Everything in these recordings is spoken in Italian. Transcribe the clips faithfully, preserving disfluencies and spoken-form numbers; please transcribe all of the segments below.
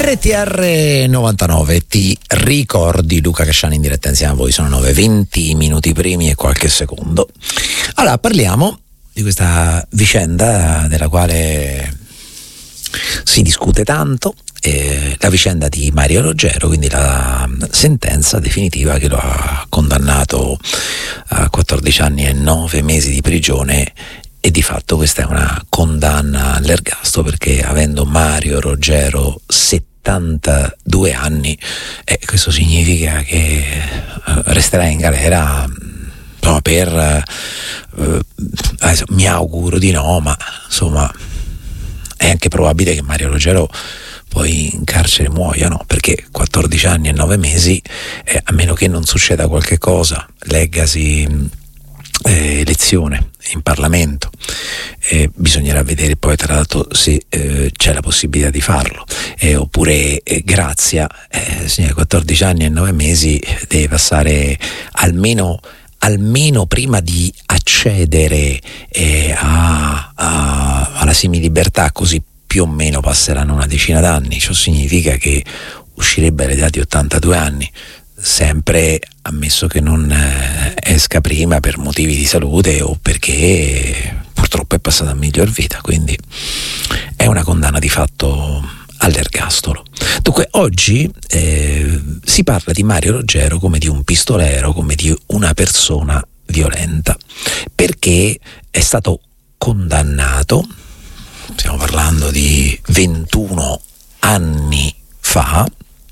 R T R novantanove, ti ricordi Luca Casciani in diretta insieme a voi, sono nove e venti minuti primi e qualche secondo. Allora parliamo di questa vicenda della quale si discute tanto, eh, la vicenda di Mario Roggero, quindi la sentenza definitiva che lo ha condannato a quattordici anni e nove mesi di prigione. E di fatto questa è una condanna all'ergastolo, perché avendo Mario Roggero settantadue anni, eh, questo significa che eh, resterà in galera insomma, per eh, adesso, mi auguro di no, ma insomma è anche probabile che Mario Roggero poi in carcere muoia, no? Perché quattordici anni e nove mesi, eh, a meno che non succeda qualche cosa, leggasi Eh, elezione in Parlamento, eh, bisognerà vedere poi tra l'altro se eh, c'è la possibilità di farlo, eh, oppure eh, Grazia, eh, signora, quattordici anni e nove mesi deve passare almeno almeno prima di accedere eh, a, a, alla semilibertà, così più o meno passeranno una decina d'anni. Ciò significa che uscirebbe all'età di ottantadue anni, sempre ammesso che non eh, esca prima per motivi di salute o perché purtroppo è passata a miglior vita, quindi è una condanna di fatto all'ergastolo. Dunque oggi eh, si parla di Mario Roggero come di un pistolero, come di una persona violenta, perché è stato condannato, stiamo parlando di ventuno anni fa,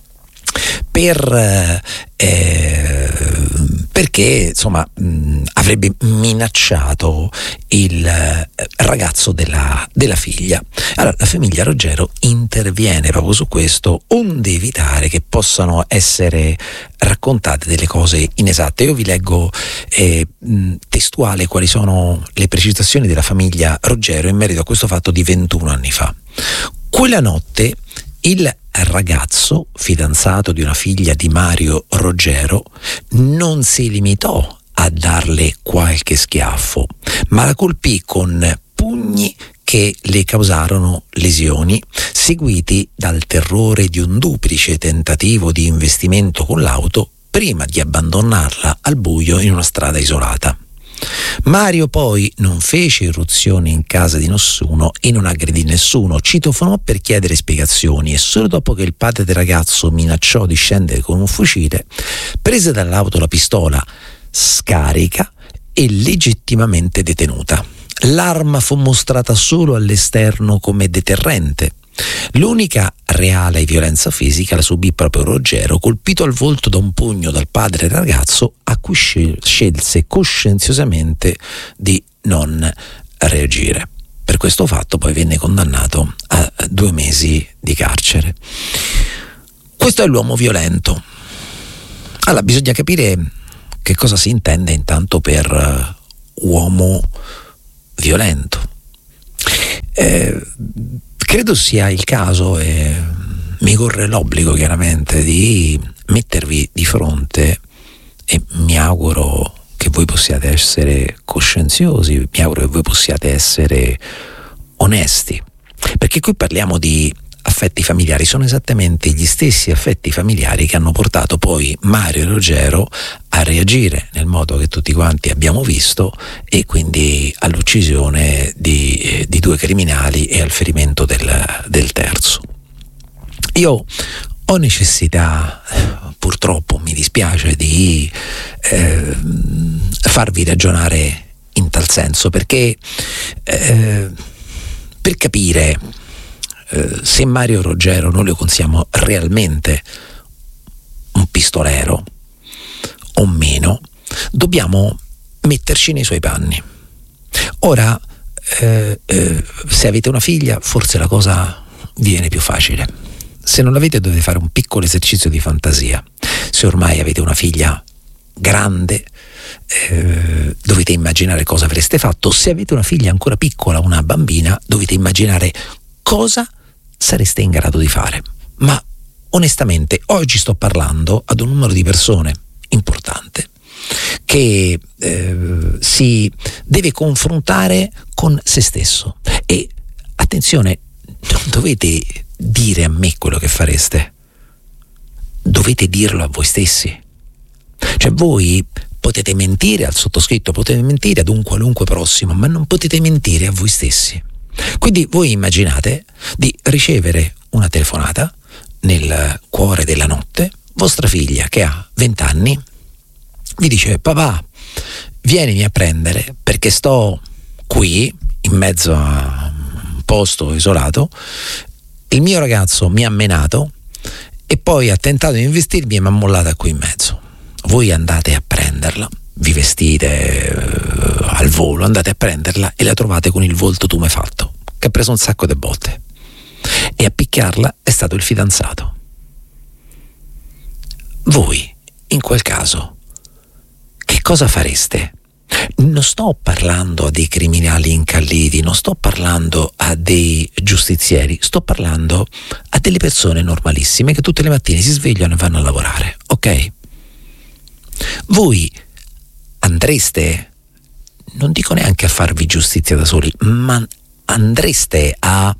per eh, perché insomma mh, avrebbe minacciato il eh, ragazzo della, della figlia. Allora la famiglia Roggero interviene proprio su questo, onde evitare che possano essere raccontate delle cose inesatte. Io vi leggo eh, mh, testuale quali sono le precisazioni della famiglia Roggero in merito a questo fatto di ventuno anni fa. Quella notte il ragazzo, fidanzato di una figlia di Mario Roggero, non si limitò a darle qualche schiaffo, ma la colpì con pugni che le causarono lesioni, seguiti dal terrore di un duplice tentativo di investimento con l'auto prima di abbandonarla al buio in una strada isolata. Mario poi non fece irruzioni in casa di nessuno e non aggredì nessuno, citofonò per chiedere spiegazioni e solo dopo che il padre del ragazzo minacciò di scendere con un fucile, prese dall'auto la pistola scarica e legittimamente detenuta. L'arma fu mostrata solo all'esterno come deterrente. L'unica reale violenza fisica la subì proprio Roggero, colpito al volto da un pugno dal padre del ragazzo, a cui scelse coscienziosamente di non reagire. Per questo fatto poi venne condannato a due mesi di carcere. Questo è l'uomo violento. Allora bisogna capire che cosa si intende intanto per uomo violento. Eh, Credo sia il caso, e mi corre l'obbligo chiaramente, di mettervi di fronte, e mi auguro che voi possiate essere coscienziosi, mi auguro che voi possiate essere onesti, perché qui parliamo di affetti familiari, sono esattamente gli stessi affetti familiari che hanno portato poi Mario Roggero a reagire nel modo che tutti quanti abbiamo visto, e quindi all'uccisione di, eh, di due criminali e al ferimento del, del terzo. Io ho necessità, purtroppo mi dispiace, di eh, farvi ragionare in tal senso, perché eh, per capire Uh, se Mario Roggero noi lo consideriamo realmente un pistolero o meno, dobbiamo metterci nei suoi panni. Ora, eh, eh, se avete una figlia, forse la cosa vi viene più facile. Se non l'avete, dovete fare un piccolo esercizio di fantasia. Se ormai avete una figlia grande, eh, dovete immaginare cosa avreste fatto. Se avete una figlia ancora piccola, una bambina, dovete immaginare cosa sareste in grado di fare. Ma onestamente oggi sto parlando ad un numero di persone importante che eh, si deve confrontare con se stesso, e attenzione, non dovete dire a me quello che fareste, dovete dirlo a voi stessi. Cioè voi potete mentire al sottoscritto, potete mentire ad un qualunque prossimo, ma non potete mentire a voi stessi. Quindi voi immaginate di ricevere una telefonata nel cuore della notte, vostra figlia che ha venti anni vi dice: papà, vienimi a prendere perché sto qui in mezzo a un posto isolato, il mio ragazzo mi ha menato e poi ha tentato di investirmi e mi ha mollata qui in mezzo. Voi andate a prenderla, vi vestite uh, al volo, andate a prenderla e la trovate con il volto tumefatto, che ha preso un sacco di botte, e a picchiarla è stato il fidanzato. Voi, in quel caso, che cosa fareste? Non sto parlando a dei criminali incalliti, non sto parlando a dei giustizieri, sto parlando a delle persone normalissime che tutte le mattine si svegliano e vanno a lavorare, ok? Voi andreste, non dico neanche a farvi giustizia da soli, ma andreste a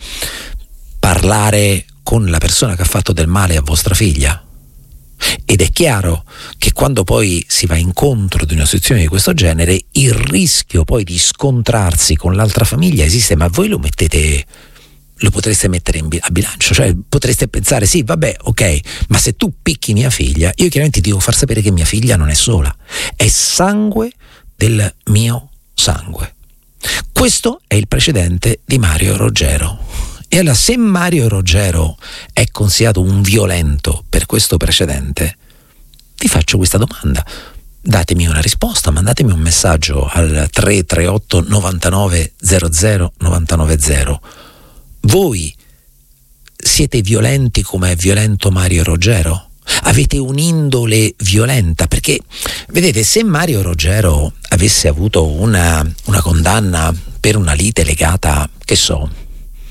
parlare con la persona che ha fatto del male a vostra figlia? Ed è chiaro che quando poi si va incontro di una situazione di questo genere, il rischio poi di scontrarsi con l'altra famiglia esiste, ma voi lo mettete, lo potreste mettere in bil- a bilancio, cioè potreste pensare: sì, vabbè, ok, ma se tu picchi mia figlia, io chiaramente ti devo far sapere che mia figlia non è sola, è sangue del mio sangue. Questo è il precedente di Mario Roggero. E allora, se Mario Roggero è considerato un violento per questo precedente, vi faccio questa domanda: datemi una risposta, mandatemi un messaggio al tre tre otto novantanove zero zero novantanove zero. Voi siete violenti come è violento Mario Roggero? Avete un'indole violenta? Perché, vedete, se Mario Roggero avesse avuto una, una condanna per una lite legata, che so,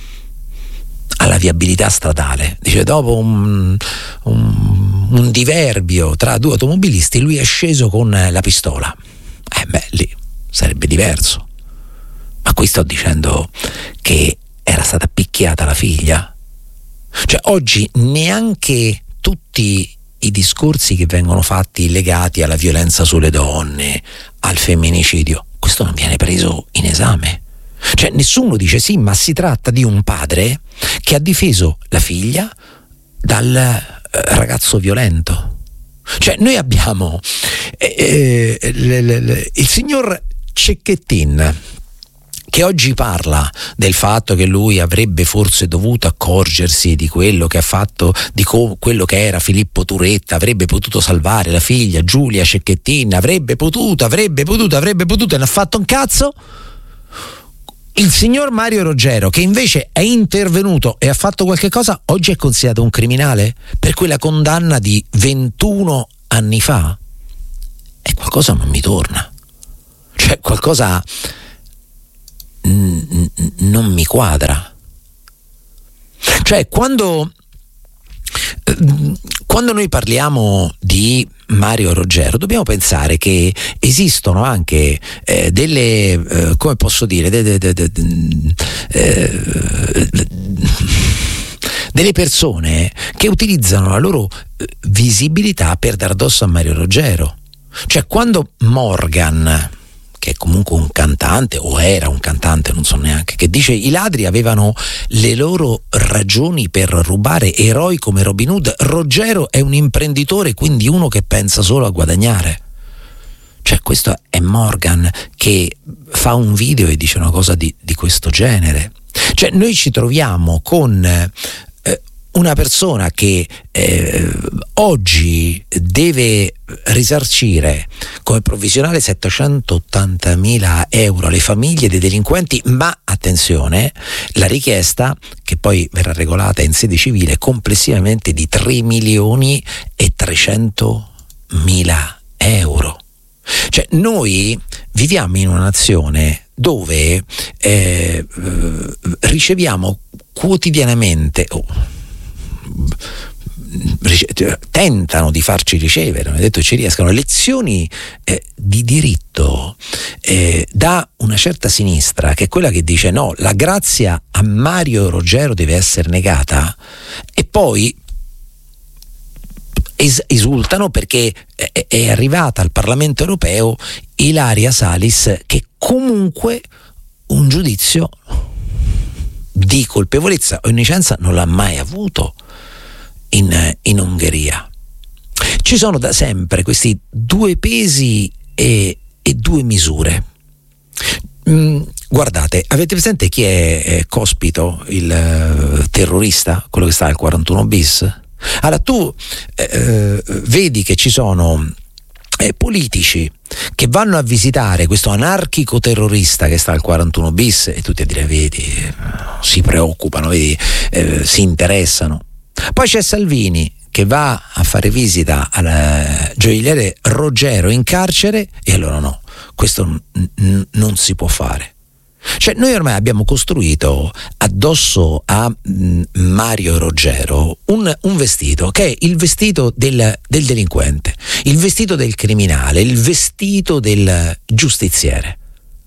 alla viabilità stradale, dice, dopo un, un, un diverbio tra due automobilisti, lui è sceso con la pistola, eh beh, lì sarebbe diverso. Ma qui sto dicendo che era stata picchiata la figlia. Cioè oggi neanche tutti i discorsi che vengono fatti legati alla violenza sulle donne, al femminicidio, questo non viene preso in esame. Cioè nessuno dice: sì, ma si tratta di un padre che ha difeso la figlia dal eh, ragazzo violento. Cioè noi abbiamo eh, eh, l, l, l, il signor Cecchettin, che oggi parla del fatto che lui avrebbe forse dovuto accorgersi di quello che ha fatto, di co- quello che era Filippo Turetta, avrebbe potuto salvare la figlia Giulia Cecchettin, avrebbe potuto, avrebbe potuto, avrebbe potuto, e non ha fatto un cazzo. Il signor Mario Roggero, che invece è intervenuto e ha fatto qualche cosa, oggi è considerato un criminale per quella condanna di ventuno anni fa. E qualcosa non mi torna. Cioè qualcosa n- n- non mi quadra. Cioè quando quando noi parliamo di Mario Roggero dobbiamo pensare che esistono anche eh, delle eh, come posso dire de, de, de, de, eh, delle persone che utilizzano la loro visibilità per dar addosso a Mario Roggero. Cioè quando Morgan, che è comunque un cantante, o era un cantante, non so neanche, che dice i ladri avevano le loro ragioni per rubare, eroi come Robin Hood, Roggero è un imprenditore, quindi uno che pensa solo a guadagnare. Cioè questo è Morgan che fa un video e dice una cosa di, di questo genere. Cioè noi ci troviamo con eh, una persona che eh, oggi deve risarcire come provvisionale settecentottantamila euro alle famiglie dei delinquenti, ma attenzione, la richiesta, che poi verrà regolata in sede civile, è complessivamente di tre milioni e trecentomila euro. Cioè noi viviamo in una nazione dove eh, riceviamo quotidianamente oh, tentano di farci ricevere, non è detto che ci riescano, lezioni eh, di diritto eh, da una certa sinistra, che è quella che dice no, la grazia a Mario Roggero deve essere negata, e poi es- esultano perché è, è arrivata al Parlamento europeo Ilaria Salis, che comunque un giudizio di colpevolezza o innocenza non l'ha mai avuto in, in Ungheria. Ci sono da sempre questi due pesi e, e due misure. Mm, guardate, avete presente chi è eh, Cospito, il eh, terrorista, quello che sta al quarantuno bis? Allora tu eh, vedi che ci sono eh, politici che vanno a visitare questo anarchico terrorista che sta al quarantuno bis e tutti a dire vedi, si preoccupano, vedi, eh, si interessano. Poi c'è Salvini che va a fare visita al gioielliere Roggero in carcere e allora no, questo n- n- non si può fare. Cioè noi ormai abbiamo costruito addosso a mh, Mario Roggero un, un vestito che è il vestito del, del delinquente, il vestito del criminale, il vestito del giustiziere.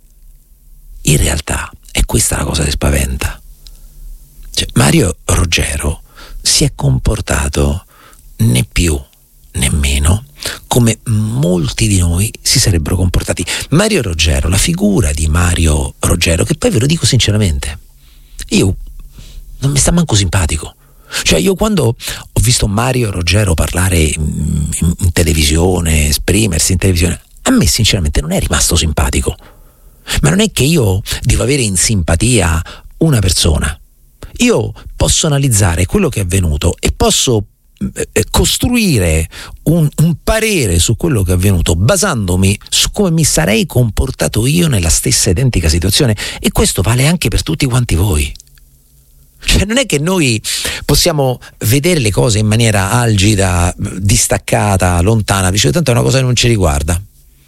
In realtà è questa la cosa che spaventa. Cioè, Mario Roggero si è comportato né più né meno come molti di noi si sarebbero comportati. Mario Roggero, la figura di Mario Roggero, che poi ve lo dico sinceramente, io non mi sta manco simpatico. Cioè io quando ho visto Mario Roggero parlare in, in, in televisione, esprimersi in televisione, a me sinceramente non è rimasto simpatico. Ma non è che io devo avere in simpatia una persona. Io posso analizzare quello che è avvenuto e posso eh, costruire un, un parere su quello che è avvenuto basandomi su come mi sarei comportato io nella stessa identica situazione, e questo vale anche per tutti quanti voi. Cioè non è che noi possiamo vedere le cose in maniera algida, distaccata, lontana, dice tanto è una cosa che non ci riguarda.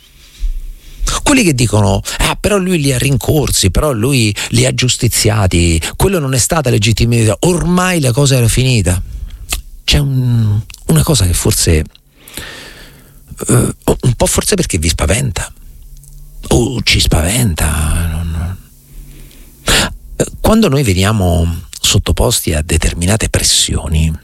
Quelli che dicono ah però lui li ha rincorsi, però lui li ha giustiziati, quello non è stata legittimità, ormai la cosa era finita. C'è un, una cosa che forse uh, un po' forse perché vi spaventa o ci spaventa. Non... Quando noi veniamo sottoposti a determinate pressioni,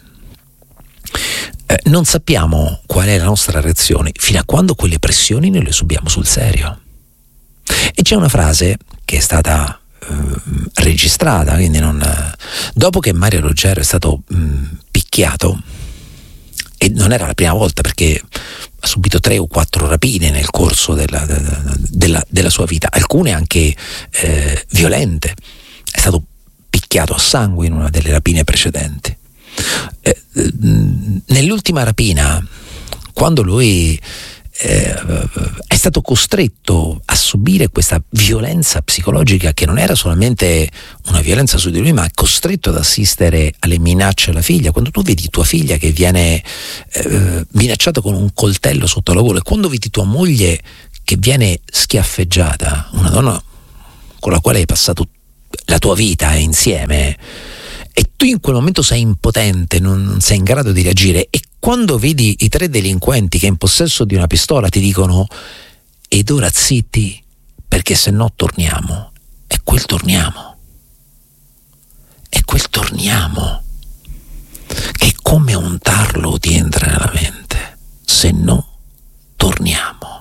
eh, non sappiamo qual è la nostra reazione fino a quando quelle pressioni noi le subiamo sul serio. E c'è una frase che è stata eh, registrata, quindi non, eh, dopo che Mario Roggero è stato mh, picchiato, e non era la prima volta perché ha subito tre o quattro rapine nel corso della, della, della, della sua vita, alcune anche eh, violente, è stato picchiato a sangue in una delle rapine precedenti. Eh, nell'ultima rapina, quando lui eh, è stato costretto a subire questa violenza psicologica, che non era solamente una violenza su di lui, ma è costretto ad assistere alle minacce alla figlia. Quando tu vedi tua figlia che viene eh, minacciata con un coltello sotto la gola, e quando vedi tua moglie che viene schiaffeggiata, una donna con la quale hai passato la tua vita insieme, e tu in quel momento sei impotente, non sei in grado di reagire, e quando vedi i tre delinquenti che in possesso di una pistola ti dicono ed ora zitti perché se no torniamo, e quel torniamo e quel torniamo che come un tarlo ti entra nella mente, se no torniamo.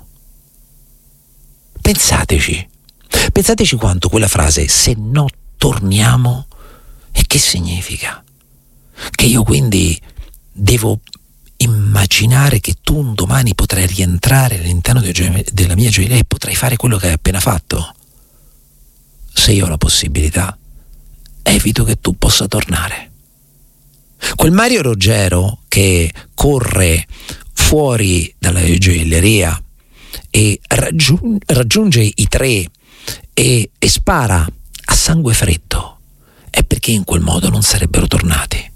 Pensateci pensateci quanto quella frase se no torniamo, e che significa? Che io quindi devo immaginare che tu un domani potrai rientrare all'interno della mia gioielleria e potrai fare quello che hai appena fatto? Se io ho la possibilità, evito che tu possa tornare. Quel Mario Roggero che corre fuori dalla gioielleria e raggiun- raggiunge i tre e, e spara a sangue freddo, è perché in quel modo non sarebbero tornati.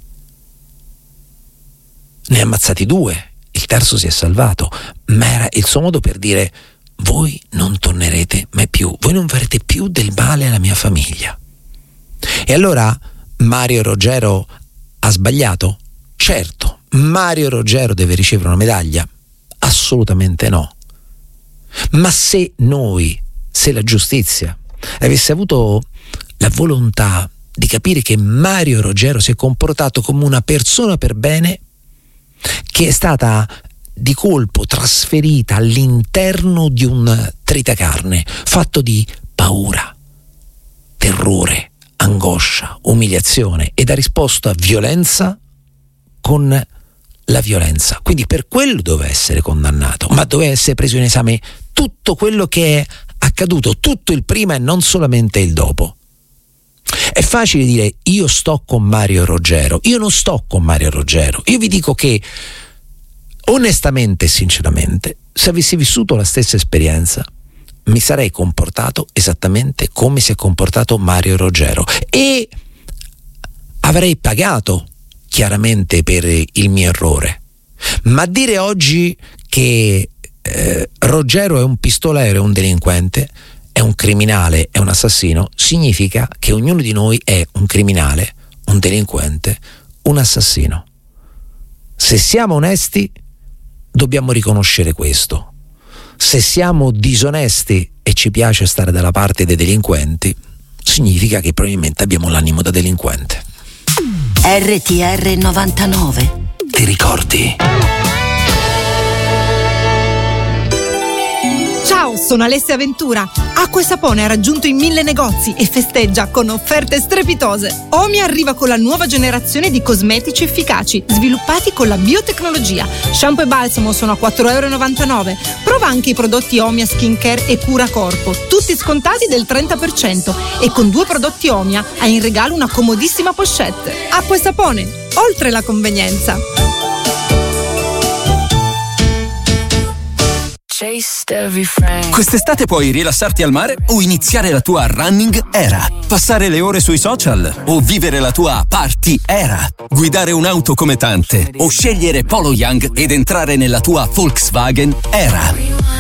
Ne ha ammazzati due, il terzo si è salvato, ma era il suo modo per dire voi non tornerete mai più, voi non farete più del male alla mia famiglia. E allora Mario Roggero ha sbagliato? Certo, Mario Roggero deve ricevere una medaglia? Assolutamente no. Ma se noi, se la giustizia avesse avuto la volontà di capire che Mario Roggero si è comportato come una persona per bene, che è stata di colpo trasferita all'interno di un tritacarne fatto di paura, terrore, angoscia, umiliazione, ed ha risposto a violenza con la violenza. Quindi per quello doveva essere condannato, ma doveva essere preso in esame tutto quello che è accaduto, tutto il prima e non solamente il dopo. È facile dire io sto con Mario Roggero. Io non sto con Mario Roggero. Io vi dico che onestamente e sinceramente, se avessi vissuto la stessa esperienza, mi sarei comportato esattamente come si è comportato Mario Roggero e avrei pagato chiaramente per il mio errore. Ma dire oggi che eh, Roggero è un pistolero, è un delinquente, è un criminale, è un assassino, significa che ognuno di noi è un criminale, un delinquente, un assassino. Se siamo onesti, dobbiamo riconoscere questo. Se siamo disonesti e ci piace stare dalla parte dei delinquenti, significa che probabilmente abbiamo l'animo da delinquente. R T R novantanove. Ti ricordi? Ciao, sono Alessia Ventura. Acqua e Sapone ha raggiunto i mille negozi e festeggia con offerte strepitose. Omia arriva con la nuova generazione di cosmetici efficaci, sviluppati con la biotecnologia. Shampoo e balsamo sono a quattro virgola novantanove euro. Prova anche i prodotti Omia Skincare e Cura Corpo, tutti scontati del trenta per cento. E con due prodotti Omia hai in regalo una comodissima pochette. Acqua e Sapone, oltre la convenienza. Quest'estate puoi rilassarti al mare o iniziare la tua running era, passare le ore sui social o vivere la tua party era, guidare un'auto come tante o scegliere Polo Young ed entrare nella tua Volkswagen era.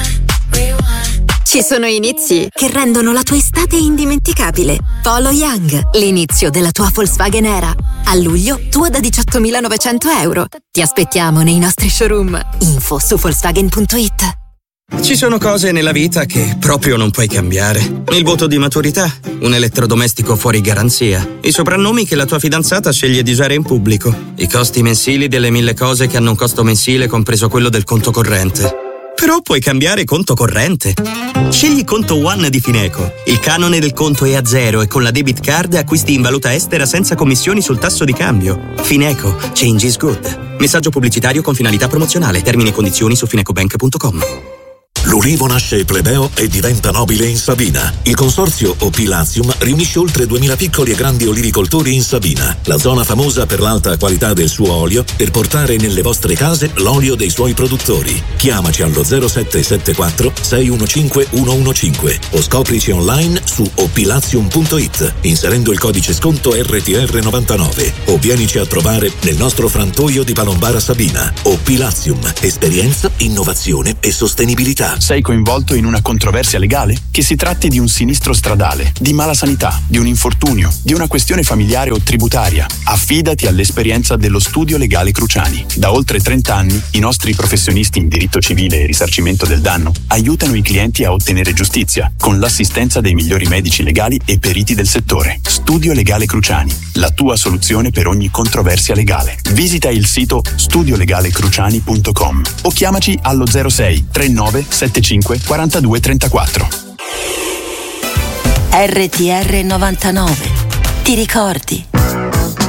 Ci sono inizi che rendono la tua estate indimenticabile. Polo Young, l'inizio della tua Volkswagen era. A luglio, tua da diciottomilanovecento euro. Ti aspettiamo nei nostri showroom. Info su Volkswagen punto it. Ci sono cose nella vita che proprio non puoi cambiare. Il voto di maturità, un elettrodomestico fuori garanzia, i soprannomi che la tua fidanzata sceglie di usare in pubblico, i costi mensili delle mille cose che hanno un costo mensile compreso quello del conto corrente. Però puoi cambiare conto corrente. Scegli Conto One di Fineco. Il canone del conto è a zero e con la debit card acquisti in valuta estera senza commissioni sul tasso di cambio. Fineco. Change is good. Messaggio pubblicitario con finalità promozionale. Termini e condizioni su finecobank punto com. L'ulivo nasce plebeo e diventa nobile in Sabina. Il consorzio O P Latium riunisce oltre duemila piccoli e grandi olivicoltori in Sabina, la zona famosa per l'alta qualità del suo olio, per portare nelle vostre case l'olio dei suoi produttori. Chiamaci allo zero sette sette quattro sei uno cinque uno uno cinque o scoprici online su opilatium punto it inserendo il codice sconto R T R novantanove o vienici a trovare nel nostro frantoio di Palombara Sabina. O P Latium, esperienza, innovazione e sostenibilità. Sei coinvolto in una controversia legale? Che si tratti di un sinistro stradale, di mala sanità, di un infortunio, di una questione familiare o tributaria, affidati all'esperienza dello Studio Legale Cruciani. Da oltre trenta anni i nostri professionisti in diritto civile e risarcimento del danno aiutano i clienti a ottenere giustizia con l'assistenza dei migliori medici legali e periti del settore. Studio Legale Cruciani, la tua soluzione per ogni controversia legale. Visita il sito studio legale cruciani punto com o chiamaci allo zero sei trentanove settantacinque quarantadue trentaquattro. R T R novantanove. Ti ricordi?